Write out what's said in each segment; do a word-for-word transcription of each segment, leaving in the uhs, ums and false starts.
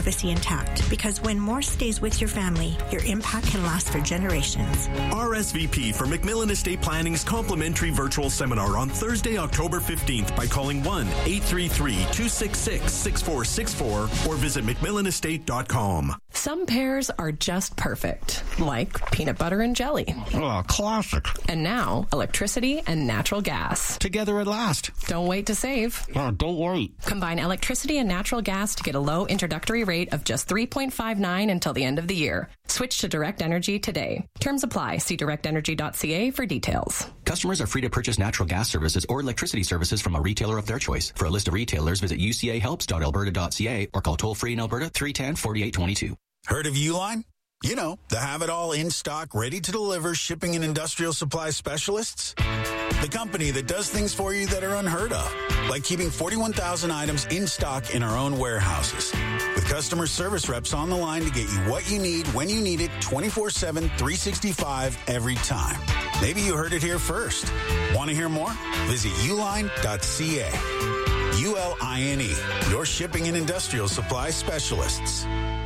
privacy intact, because when more stays with your family, your impact can last for generations. R S V P for McMillan Estate Planning's complimentary virtual seminar on Thursday, October fifteenth by calling one eight three three, two six six, six four six four or visit mcmillan estate dot com. Some pairs are just perfect, like peanut butter and jelly. Oh, classic. And now, electricity and natural gas. Together at last. Don't wait to save. Oh, don't wait. Combine electricity and natural gas to get a low introductory rate of just three point five nine until the end of the year. Switch to Direct Energy today. Terms apply. See direct energy dot c a for details. Customers are free to purchase natural gas services or electricity services from a retailer of their choice. For a list of retailers, visit u c a helps dot alberta dot c a or call toll-free in Alberta three one zero, four eight two two. Heard of Uline? You know, the have-it-all in-stock, ready-to-deliver shipping and industrial supply specialists. The company that does things for you that are unheard of, like keeping forty-one thousand items in stock in our own warehouses. With customer service reps on the line to get you what you need, when you need it, twenty-four seven, three sixty-five, every time. Maybe you heard it here first. Want to hear more? Visit uline dot c a. U L I N E, your shipping and industrial supply specialists.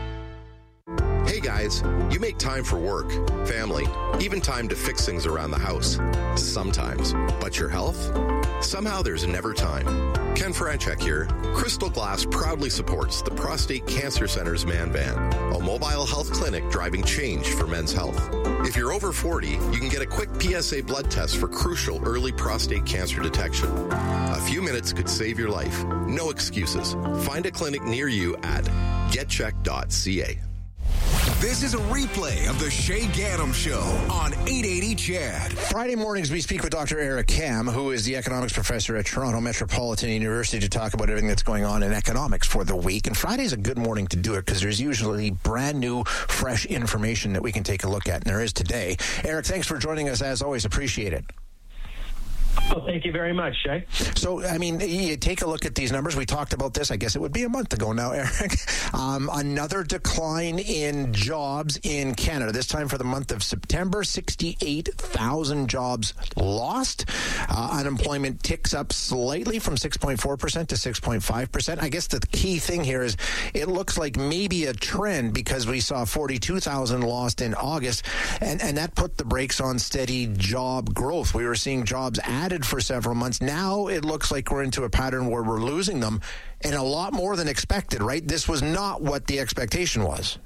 Hey guys, you make time for work, family, even time to fix things around the house. Sometimes. But your health? Somehow there's never time. Ken Franchek here. Crystal Glass proudly supports the Prostate Cancer Center's Man Van, a mobile health clinic driving change for men's health. If you're over forty, you can get a quick P S A blood test for crucial early prostate cancer detection. A few minutes could save your life. No excuses. Find a clinic near you at get check dot c a. This is a replay of the Shay Gaddam Show on eight eighty C H E D. Friday mornings, we speak with Doctor Eric Kam, who is the economics professor at Toronto Metropolitan University, to talk about everything that's going on in economics for the week. And Friday's a good morning to do it because there's usually brand new, fresh information that we can take a look at, and there is today. Eric, thanks for joining us as always. Appreciate it. Well, thank you very much, Shay. So, I mean, you take a look at these numbers. We talked about this, I guess it would be a month ago now, Eric. Um, another decline in jobs in Canada, this time for the month of September. sixty-eight thousand jobs lost. Uh, unemployment ticks up slightly from six point four percent to six point five percent. I guess the key thing here is it looks like maybe a trend because we saw forty-two thousand lost in August, and, and that put the brakes on steady job growth. We were seeing jobs added for several months. Now it looks like we're into a pattern where we're losing them, and a lot more than expected, right? This was not what the expectation was.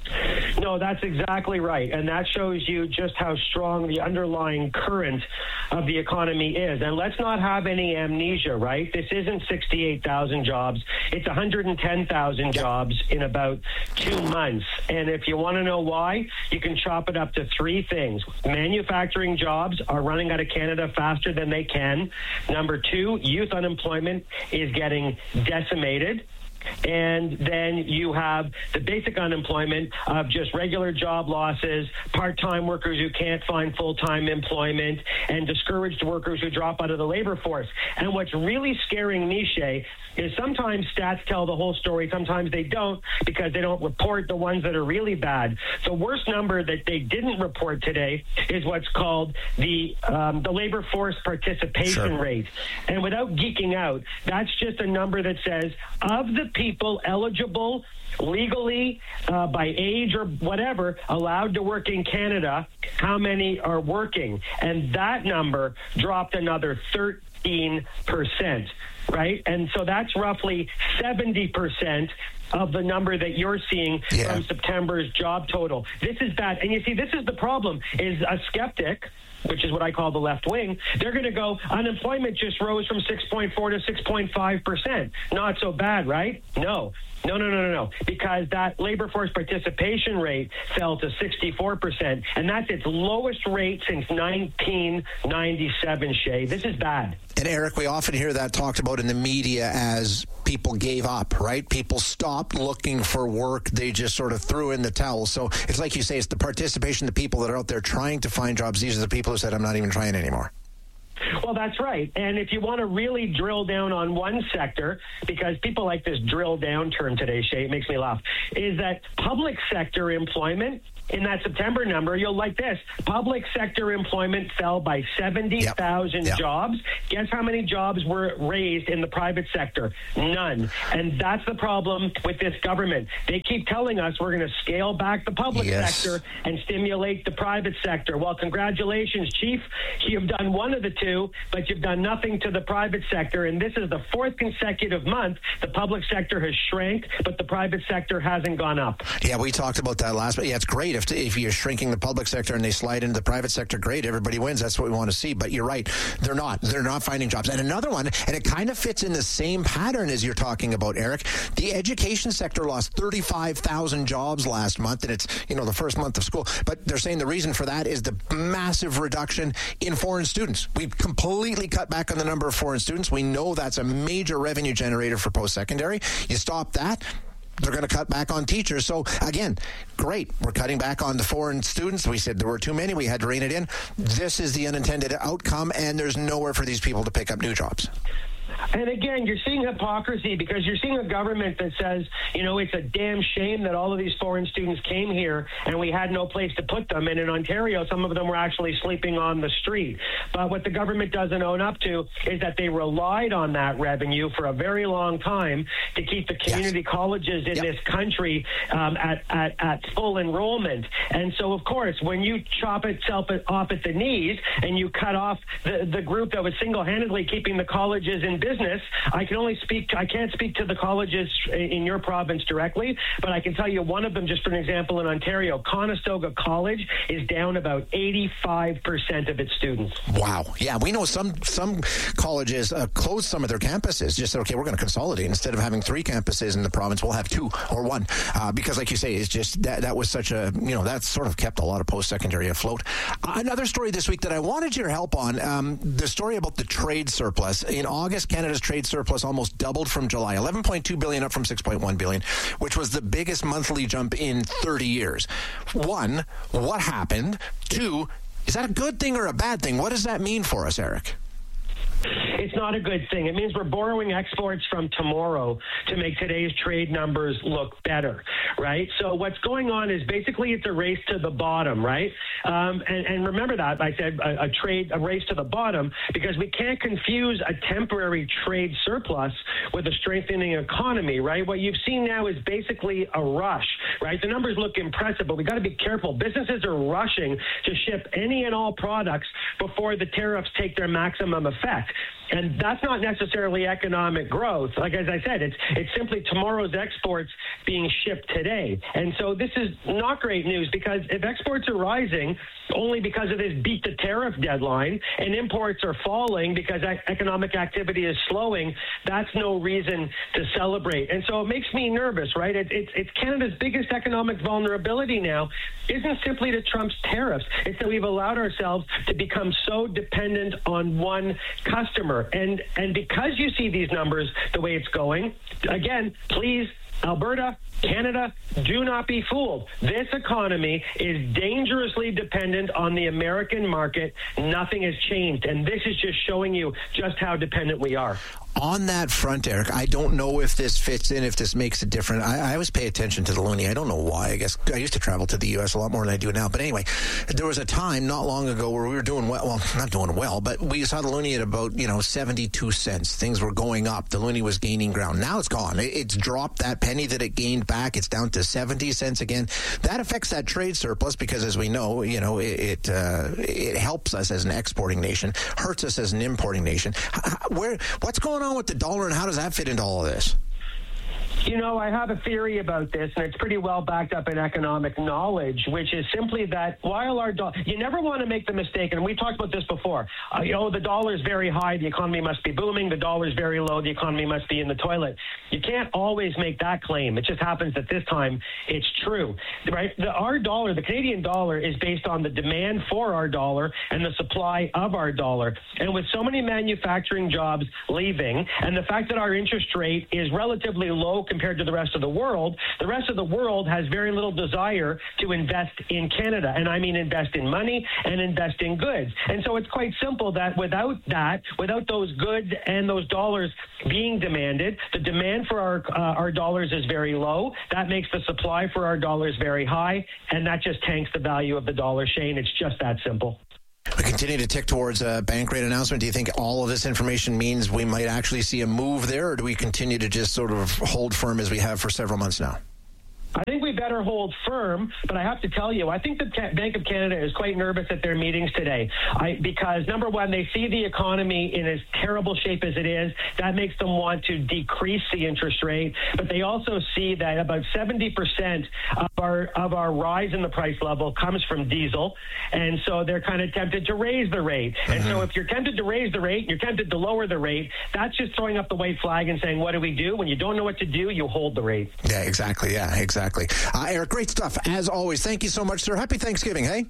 No, that's exactly right. And that shows you just how strong the underlying current of the economy is. And let's not have any amnesia, right? This isn't sixty-eight thousand jobs. It's one hundred ten thousand jobs in about two months. And if you want to know why, you can chop it up to three things. Manufacturing jobs are running out of Canada faster than they can. Number two, youth unemployment is getting decimated. And then you have the basic unemployment of just regular job losses, part-time workers who can't find full-time employment, and discouraged workers who drop out of the labor force. And what's really scaring me, Shay, is sometimes stats tell the whole story, sometimes they don't, because they don't report the ones that are really bad. The worst number that they didn't report today is what's called the um, the labor force participation sure. rate. And without geeking out, that's just a number that says of the people eligible legally uh, by age or whatever allowed to work in Canada, how many are working? And that number dropped another thirteen percent, right? And so that's roughly seventy percent of the number that you're seeing yeah. from September's job total. This is bad. And you see, this is the problem, is a skeptic, which is what I call the left wing, they're going to go, unemployment just rose from six point four to six point five percent. Not so bad, right? No. No, no, no, no, no. Because that labor force participation rate fell to sixty-four percent, and that's its lowest rate since nineteen ninety-seven, Shay. This is bad. And Eric, we often hear that talked about in the media as people gave up, right? People stopped looking for work. They just sort of threw in the towel. So it's like you say, it's the participation, the people that are out there trying to find jobs. These are the people who said, I'm not even trying anymore. Well, that's right. And if you want to really drill down on one sector, because people like this drill down term today, Shay, it makes me laugh, is that public sector employment in that September number, you'll like this. Public sector employment fell by seventy thousand yep. yep. jobs. Guess how many jobs were raised in the private sector? None. And that's the problem with this government. They keep telling us we're going to scale back the public yes. sector and stimulate the private sector. Well, congratulations, Chief. You've done one of the two, but you've done nothing to the private sector. And this is the fourth consecutive month the public sector has shrank, but the private sector hasn't gone up. Yeah, we talked about that last, but yeah, it's great. If, if you're shrinking the public sector and they slide into the private sector, great, everybody wins. That's what we want to see. But you're right, they're not. They're not finding jobs. And another one, and it kind of fits in the same pattern as you're talking about, Eric. The education sector lost thirty-five thousand jobs last month, and it's, you know, the first month of school. But they're saying the reason for that is the massive reduction in foreign students. We've completely cut back on the number of foreign students. We know that's a major revenue generator for post-secondary. You stop that, they're going to cut back on teachers. So, again, great. We're cutting back on the foreign students. We said there were too many. We had to rein it in. This is the unintended outcome, and there's nowhere for these people to pick up new jobs. And again, you're seeing hypocrisy because you're seeing a government that says, you know, it's a damn shame that all of these foreign students came here and we had no place to put them. And in Ontario, some of them were actually sleeping on the street. But what the government doesn't own up to is that they relied on that revenue for a very long time to keep the community yes. colleges in yep. this country um, at, at, at full enrollment. And so, of course, when you chop itself off at the knees and you cut off the, the group that was single-handedly keeping the colleges in business, I can only speak to, I can't speak to the colleges in your province directly, but I can tell you one of them, just for an example, in Ontario, Conestoga College is down about eighty-five percent of its students. Wow. Yeah, we know some some colleges uh, closed some of their campuses, just said, okay, we're going to consolidate. Instead of having three campuses in the province, we'll have two or one, uh, because like you say, it's just that, that was such a, you know, that sort of kept a lot of post-secondary afloat. Uh, another story this week that I wanted your help on, um, the story about the trade surplus. In August, Canada's trade surplus almost doubled from July, eleven point two billion dollars up from six point one billion dollars, which was the biggest monthly jump in thirty years. One, what happened? Two, is that a good thing or a bad thing? What does that mean for us, Eric? It's not a good thing. It means we're borrowing exports from tomorrow to make today's trade numbers look better, right? So what's going on is basically it's a race to the bottom, right? Um, and, and remember that I said a, a trade, a race to the bottom, because we can't confuse a temporary trade surplus with a strengthening economy, right? What you've seen now is basically a rush, right? The numbers look impressive, but we got to be careful. Businesses are rushing to ship any and all products before the tariffs take their maximum effect. And that's not necessarily economic growth. Like, as I said, it's it's simply tomorrow's exports being shipped today. And so this is not great news, because if exports are rising only because of this beat the tariff deadline and imports are falling because economic activity is slowing, that's no reason to celebrate. And so it makes me nervous, right? It, it's, it's Canada's biggest economic vulnerability now isn't simply to Trump's tariffs. It's that we've allowed ourselves to become so dependent on one customer. And and because you see these numbers the way it's going, again, please, Alberta, Canada, do not be fooled. This economy is dangerously dependent on the American market. Nothing has changed. And this is just showing you just how dependent we are. On that front, Eric, I don't know if this fits in, if this makes it different. I, I always pay attention to the loonie. I don't know why. I guess I used to travel to the U S a lot more than I do now. But anyway, there was a time not long ago where we were doing well. Well, not doing well, but we saw the loonie at about, you know, seventy-two cents. Things were going up. The loonie was gaining ground. Now it's gone. It, it's dropped that penny that it gained back. It's down to seventy cents again. That affects that trade surplus because, as we know, you know, it it, uh, it helps us as an exporting nation, hurts us as an importing nation. Where what's going on with the dollar, and how does that fit into all of this? You know, I have a theory about this, and it's pretty well backed up in economic knowledge, which is simply that while our dollar, you never want to make the mistake, and we've talked about this before, uh, you know, the dollar is very high, the economy must be booming, the dollar is very low, the economy must be in the toilet. You can't always make that claim. It just happens that this time it's true, right? The, our dollar, the Canadian dollar, is based on the demand for our dollar and the supply of our dollar. And with so many manufacturing jobs leaving, and the fact that our interest rate is relatively low compared to the rest of the world, the rest of the world has very little desire to invest in Canada. And I mean invest in money and invest in goods. And so it's quite simple that without that, without those goods and those dollars being demanded, the demand for our, uh, our dollars is very low. That makes the supply for our dollars very high, and that just tanks the value of the dollar, Shane. It's just that simple. We continue to tick towards a bank rate announcement. Do you think all of this information means we might actually see a move there, or do we continue to just sort of hold firm as we have for several months now? I think we better hold firm, but I have to tell you, I think the Bank of Canada is quite nervous at their meetings today I, because, number one, they see the economy in as terrible shape as it is. That makes them want to decrease the interest rate, but they also see that about seventy percent of our, of our rise in the price level comes from diesel, and so they're kind of tempted to raise the rate. Mm-hmm. And so if you're tempted to raise the rate, you're tempted to lower the rate, that's just throwing up the white flag and saying, what do we do? When you don't know what to do, you hold the rate. Yeah, exactly. Yeah, exactly. Uh, Eric, great stuff. As always, thank you so much, sir. Happy Thanksgiving, hey?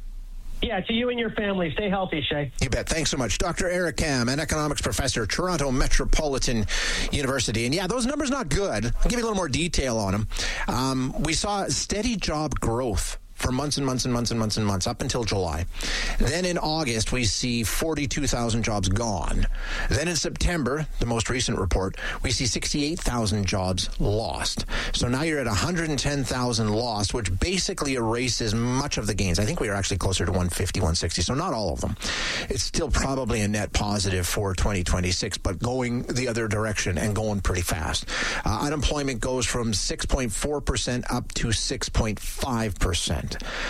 Yeah, to you and your family. Stay healthy, Shay. You bet. Thanks so much. Doctor Eric Kam, an economics professor, Toronto Metropolitan University. And yeah, those numbers not good. I'll give you a little more detail on them. Um, we saw steady job growth for months and months and months and months and months up until July. Then in August, we see forty-two thousand jobs gone. Then in September, the most recent report, we see sixty-eight thousand jobs lost. So now you're at one hundred ten thousand lost, which basically erases much of the gains. I think we are actually closer to one fifty, one sixty, so not all of them. It's still probably a net positive for twenty twenty-six, but going the other direction and going pretty fast. Uh, unemployment goes from six point four percent up to six point five percent.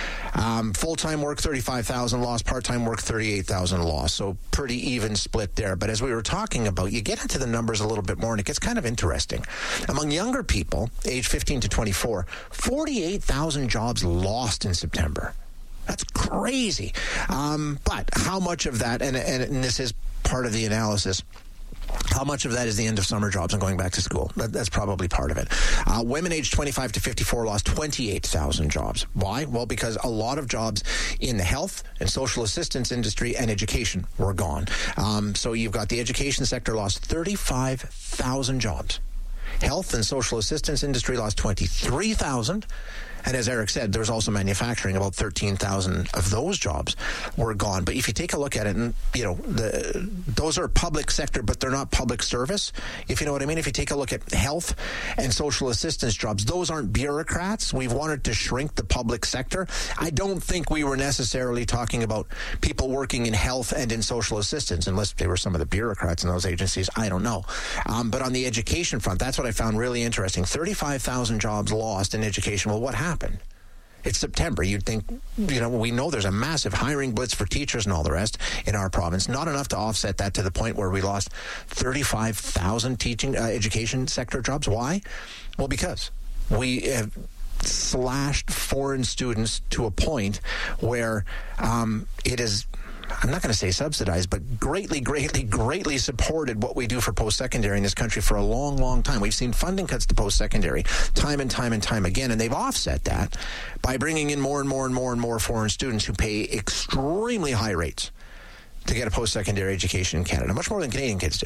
Um, full-time work, thirty-five thousand lost. Part-time work, thirty-eight thousand lost. So pretty even split there. But as we were talking about, you get into the numbers a little bit more, and it gets kind of interesting. Among younger people, age fifteen to twenty-four, forty-eight thousand jobs lost in September. That's crazy. Um, but how much of that, and, and, and this is part of the analysis, how much of that is the end of summer jobs and going back to school? That, that's probably part of it. Uh, women aged twenty-five to fifty-four lost twenty-eight thousand jobs. Why? Well, because a lot of jobs in the health and social assistance industry and education were gone. Um, so you've got the education sector lost thirty-five thousand jobs. Health and social assistance industry lost twenty-three thousand. And as Eric said, there was also manufacturing. About thirteen thousand of those jobs were gone. But if you take a look at it, and you know, the, those are public sector, but they're not public service, if you know what I mean. If you take a look at health and social assistance jobs, those aren't bureaucrats. We've wanted to shrink the public sector. I don't think we were necessarily talking about people working in health and in social assistance, unless they were some of the bureaucrats in those agencies. I don't know. Um, but on the education front, that's what I found really interesting. thirty-five thousand jobs lost in education. Well, what happened? Happen. It's September. You'd think, you know, we know there's a massive hiring blitz for teachers and all the rest in our province. Not enough to offset that to the point where we lost thirty-five thousand teaching uh, education sector jobs. Why? Well, because we have slashed foreign students to a point where um, it is, I'm not going to say subsidized, but greatly, greatly, greatly supported what we do for post-secondary in this country for a long, long time. We've seen funding cuts to post-secondary time and time and time again, and they've offset that by bringing in more and more and more and more foreign students who pay extremely high rates to get a post-secondary education in Canada, much more than Canadian kids do.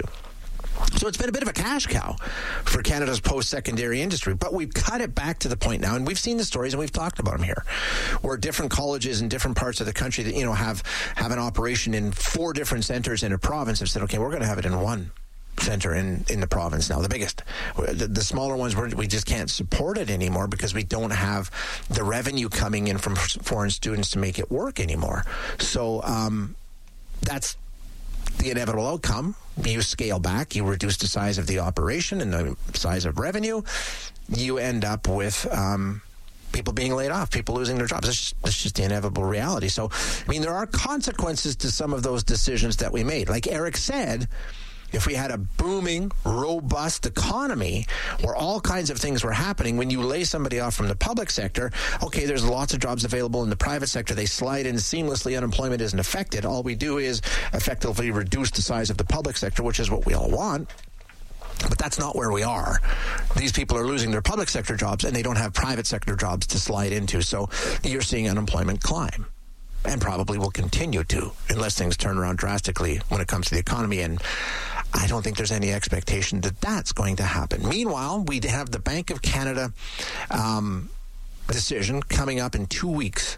So it's been a bit of a cash cow for Canada's post-secondary industry, but we've cut it back to the point now, and we've seen the stories and we've talked about them here, where different colleges in different parts of the country that, you know, have, have an operation in four different centers in a province have said, okay, we're going to have it in one center in, in the province now, the biggest. The, the smaller ones, we're, we just can't support it anymore because we don't have the revenue coming in from foreign students to make it work anymore. So um, that's the inevitable outcome. You scale back, you reduce the size of the operation and the size of revenue, you end up with um, people being laid off, people losing their jobs. That's just, that's just the inevitable reality. So, I mean, there are consequences to some of those decisions that we made. Like Eric said, if we had a booming, robust economy where all kinds of things were happening, when you lay somebody off from the public sector, okay, there's lots of jobs available in the private sector. They slide in seamlessly. Unemployment isn't affected. All we do is effectively reduce the size of the public sector, which is what we all want. But that's not where we are. These people are losing their public sector jobs, and they don't have private sector jobs to slide into. So you're seeing unemployment climb, and probably will continue to, unless things turn around drastically when it comes to the economy. And I don't think there's any expectation that that's going to happen. Meanwhile, we have the Bank of Canada um, decision coming up in two weeks.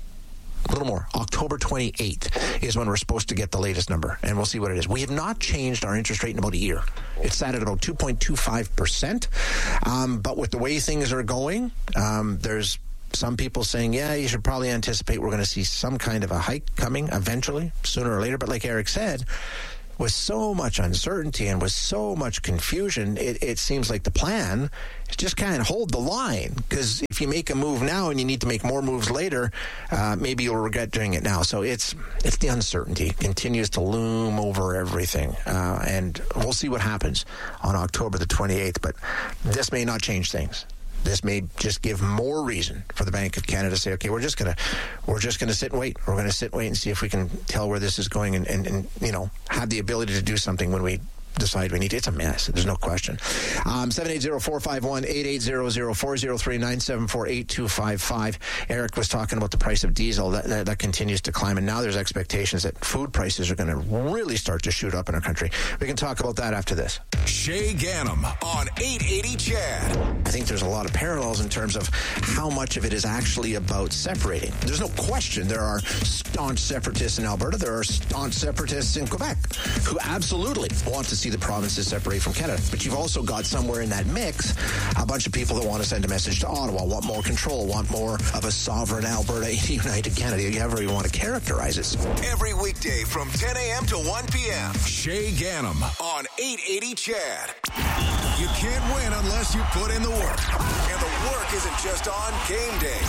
A little more. October twenty-eighth is when we're supposed to get the latest number, and we'll see what it is. We have not changed our interest rate in about a year. It's sat at about two point two five percent. Um, but with the way things are going, um, there's some people saying, yeah, you should probably anticipate we're going to see some kind of a hike coming eventually, sooner or later. But like Eric said, with so much uncertainty and with so much confusion, it, it seems like the plan is just kind of hold the line. Because if you make a move now and you need to make more moves later, uh, maybe you'll regret doing it now. So it's it's the uncertainty continues to loom over everything. Uh, and we'll see what happens on October the twenty-eighth. But this may not change things. This may just give more reason for the Bank of Canada to say, okay, we're just gonna we're just gonna sit and wait. We're gonna sit and wait and see if we can tell where this is going, and, and, and you know have the ability to do something when we decide we need to. It's a mess. There's no question. Um, seven eight zero, four five one, eight eight zero zero, four zero three, nine seven four, eight two five five. Eric was talking about the price of diesel. That, that, that continues to climb, and now there's expectations that food prices are going to really start to shoot up in our country. We can talk about that after this. Shay Ganem on eight eighty C H A D. I think there's a lot of parallels in terms of how much of it is actually about separating. There's no question there are staunch separatists in Alberta. There are staunch separatists in Quebec who absolutely want to see the provinces separate from Canada. But you've also got somewhere in that mix a bunch of people that want to send a message to Ottawa, want more control, want more of a sovereign Alberta in a united Canada, however you want to characterize it. Every weekday from ten a.m. to one p.m. Shay Ganem on eight eighty C H A D. You can't win unless you put in the work. And the work isn't just on game day.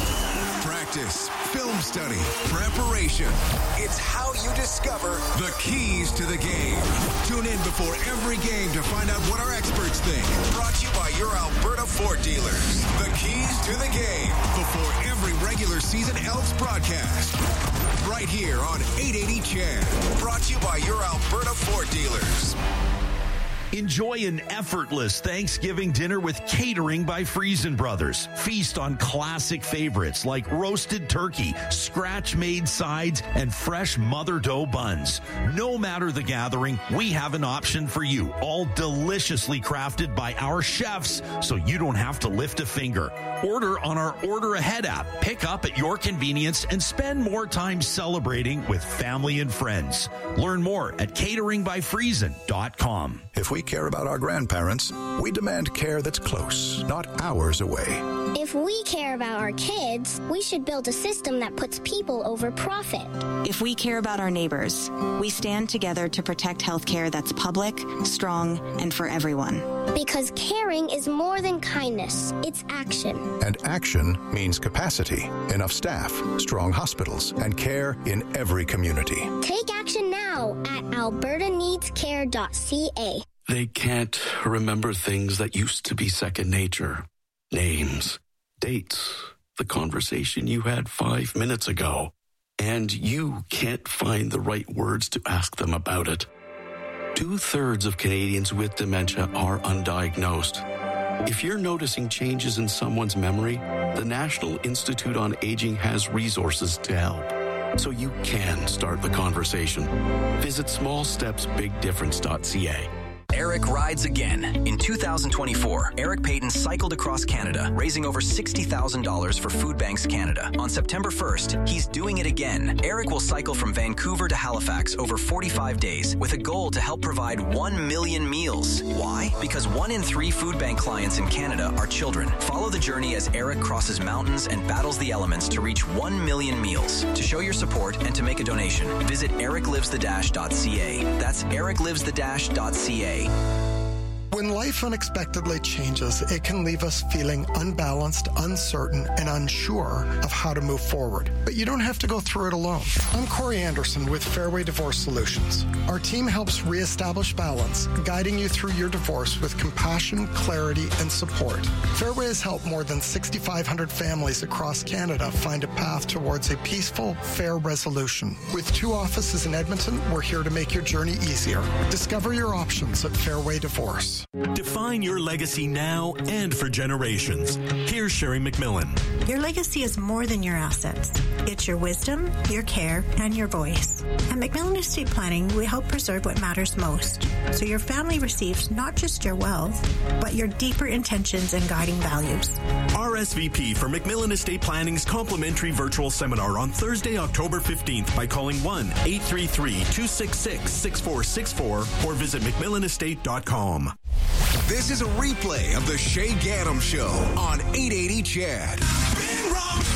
Practice, film study, preparation. It's how you discover the keys to the game. Tune in before every game to find out what our experts think. Brought to you by your Alberta Ford dealers. The keys to the game before every regular season Elks broadcast. Right here on eight eighty C H A D. Brought to you by your Alberta Ford dealers. Enjoy an effortless Thanksgiving dinner with Catering by Friesen Brothers. Feast on classic favorites like roasted turkey, scratch-made sides, and fresh mother dough buns. No matter the gathering, we have an option for you, all deliciously crafted by our chefs, so you don't have to lift a finger. Order on our Order Ahead app. Pick up at your convenience and spend more time celebrating with family and friends. Learn more at catering by friesen dot com. If we care about our grandparents, we demand care that's close, not hours away. If we care about our kids, we should build a system that puts people over profit. If we care about our neighbors, we stand together to protect healthcare that's public, strong, and for everyone. Because caring is more than kindness, it's action. And action means capacity, enough staff, strong hospitals, and care in every community. Take action now at alberta needs care dot c a. They can't remember things that used to be second nature. Names, dates, the conversation you had five minutes ago. And you can't find the right words to ask them about it. Two-thirds of Canadians with dementia are undiagnosed. If you're noticing changes in someone's memory, the National Institute on Aging has resources to help. So you can start the conversation. Visit small steps big difference dot c a. Eric rides again. In two thousand twenty-four, Eric Payton cycled across Canada, raising over sixty thousand dollars for Food Banks Canada. On September first, he's doing it again. Eric will cycle from Vancouver to Halifax over forty-five days with a goal to help provide one million meals. Why? Because one in three food bank clients in Canada are children. Follow the journey as Eric crosses mountains and battles the elements to reach one million meals. To show your support and to make a donation, visit eric lives the dash dot c a. That's eric lives the dash dot c a. When life unexpectedly changes, it can leave us feeling unbalanced, uncertain, and unsure of how to move forward. But you don't have to go through it alone. I'm Corey Anderson with Fairway Divorce Solutions. Our team helps reestablish balance, guiding you through your divorce with compassion, clarity, and support. Fairway has helped more than sixty-five hundred families across Canada find a path towards a peaceful, fair resolution. With two offices in Edmonton, we're here to make your journey easier. Discover your options at Fairway Divorce. service. Define your legacy now and for generations. Here's Sherry McMillan. Your legacy is more than your assets. It's your wisdom, your care, and your voice. At McMillan Estate Planning, we help preserve what matters most, so your family receives not just your wealth, but your deeper intentions and guiding values. R S V P for McMillan Estate Planning's complimentary virtual seminar on Thursday, October fifteenth by calling one eight three three, two six six, six four six four or visit mcmillan estate dot com. This is a replay of the Shay Ganem Show on eight eighty C H E D.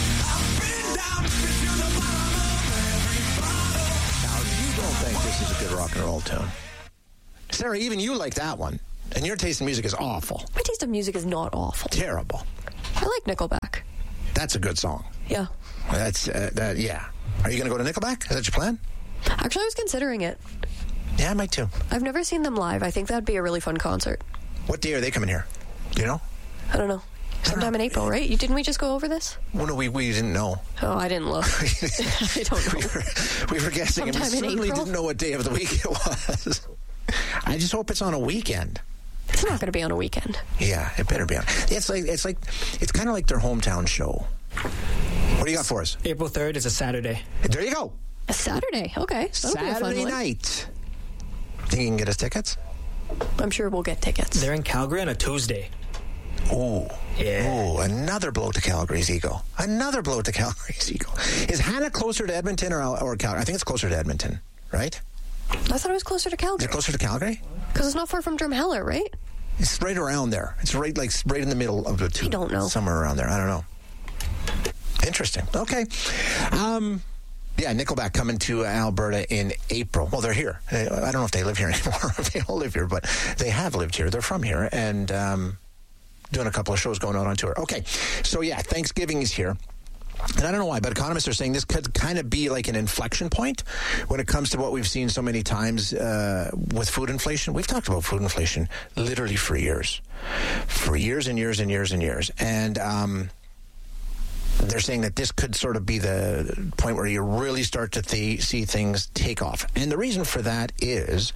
Now, you don't think this is a good rock and roll tune. Sarah, even you like that one. And your taste in music is awful. My taste in music is not awful. Terrible. I like Nickelback. That's a good song. Yeah. That's, uh, that, yeah. Are you going to go to Nickelback? Is that your plan? Actually, I was considering it. Yeah, I might too. I've never seen them live. I think that'd be a really fun concert. What day are they coming here? Do you know? I don't know. Sometime in April, right? You didn't we just go over this? Well, no, we, we didn't know. Oh, I didn't look. I don't know. We were, we were guessing, and we certainly didn't know what day of the week it was. I just hope it's on a weekend. It's not going to be on a weekend. Yeah, it better be on. It's like it's like it's kind of like their hometown show. What do you got for us? April third is a Saturday. There you go. A Saturday. Okay. That'll be a fun Saturday one. night. Think you can get us tickets? I'm sure we'll get tickets. They're in Calgary on a Tuesday. Oh, yeah. Oh, another blow to Calgary's ego. Another blow to Calgary's ego. Is Hannah closer to Edmonton or or Calgary? I think it's closer to Edmonton, right? I thought it was closer to Calgary. Is it closer to Calgary? Because it's not far from Drumheller, right? It's right around there. It's right like right in the middle of the two. I don't know. Somewhere around there. I don't know. Interesting. Okay. Um, yeah, Nickelback coming to Alberta in April. Well, they're here. I don't know if they live here anymore, if they all live here, but they have lived here. They're from here and um, doing a couple of shows going out on tour. Okay. So, yeah, Thanksgiving is here. And I don't know why, but economists are saying this could kind of be like an inflection point when it comes to what we've seen so many times uh, with food inflation. We've talked about food inflation literally for years, for years and years and years and years. And um, they're saying that this could sort of be the point where you really start to th- see things take off. And the reason for that is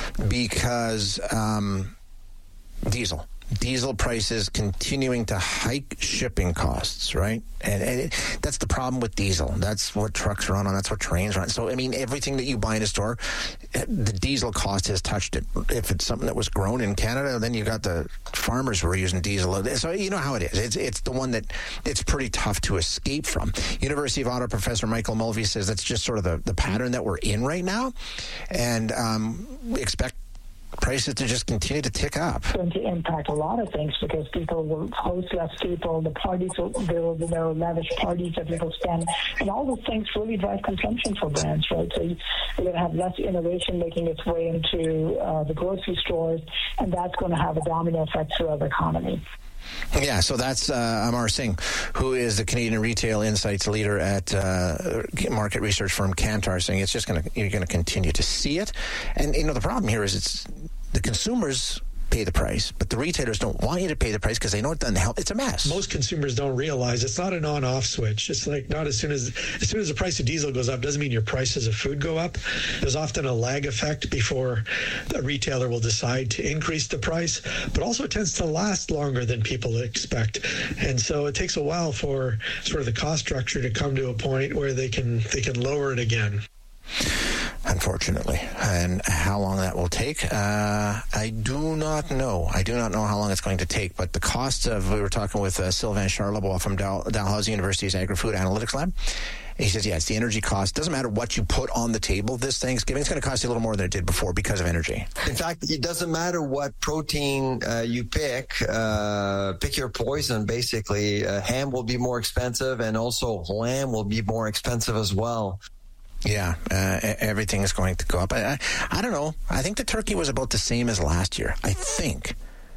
because um, diesel. Diesel prices continuing to hike shipping costs, right? And, and it, that's the problem with diesel. That's what trucks run on. That's what trains run. So, I mean, everything that you buy in a store, the diesel cost has touched it. If it's something that was grown in Canada, then you got the farmers who are using diesel. So, you know how it is. It's, it's the one that it's pretty tough to escape from. University of Ottawa professor Michael Mulvey says that's just sort of the, the pattern that we're in right now. And um, we expect prices to just continue to tick up. It's going to impact a lot of things because people will host less people, the parties will, there will be no lavish parties that people spend, and all those things really drive consumption for brands, right? So you're going to have less innovation making its way into uh, the grocery stores, and that's going to have a domino effect throughout the economy. Yeah, so that's uh, Amar Singh, who is the Canadian Retail Insights leader at uh, market research firm Kantar, saying it's just going to you're going to continue to see it. And you know the problem here is it's the consumers pay the price, but the retailers don't want you to pay the price because they know it doesn't help. It's a mess. Most consumers don't realize it's not an on-off switch. It's like not as soon as as soon as the price of diesel goes up doesn't mean your prices of food go up. There's often a lag effect before the retailer will decide to increase the price, but also it tends to last longer than people expect. And so it takes a while for sort of the cost structure to come to a point where they can they can lower it again. Unfortunately. And how long that will take, uh, I do not know. I do not know how long it's going to take, but the cost of, we were talking with uh, Sylvain Charlebois from Dal- Dalhousie University's Agri-Food Analytics Lab. He says, yeah, it's the energy cost. Doesn't matter what you put on the table this Thanksgiving. It's going to cost you a little more than it did before because of energy. In fact, it doesn't matter what protein uh, you pick. Uh, pick your poison, basically. Uh, ham will be more expensive, and also lamb will be more expensive as well. Yeah, uh, everything is going to go up. I, I, I don't know. I think the turkey was about the same as last year. I think.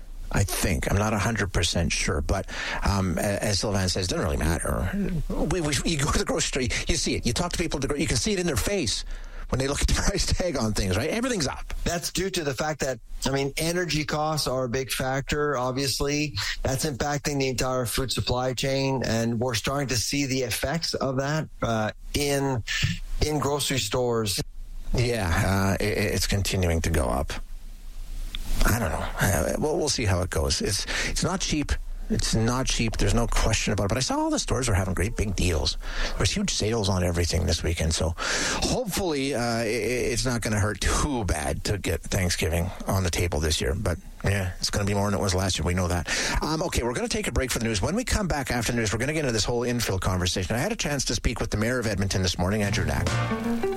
I think. I'm not one hundred percent sure. But um, as Sylvain says, it doesn't really matter. We, we, you go to the grocery store, you see it. You talk to people, you can see it in their face when they look at the price tag on things, right? Everything's up. That's due to the fact that, I mean, energy costs are a big factor, obviously. That's impacting the entire food supply chain, and we're starting to see the effects of that uh, in in grocery stores. Yeah, uh, it, it's continuing to go up. I don't know. Uh, well, we'll see how it goes. It's it's not cheap. It's not cheap. There's no question about it. But I saw all the stores were having great big deals. There's huge sales on everything this weekend. So hopefully uh, it, it's not going to hurt too bad to get Thanksgiving on the table this year. But yeah, it's going to be more than it was last year. We know that. Um, okay, we're going to take a break for the news. When we come back after the news, we're going to get into this whole infill conversation. I had a chance to speak with the mayor of Edmonton this morning, Andrew Knack.